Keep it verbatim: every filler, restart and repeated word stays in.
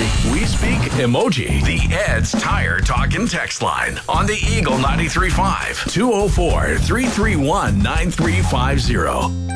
We speak emoji. The Ed's Tire Talk and Text line on the Eagle ninety-three point five, two oh four, three three one, nine three five zero.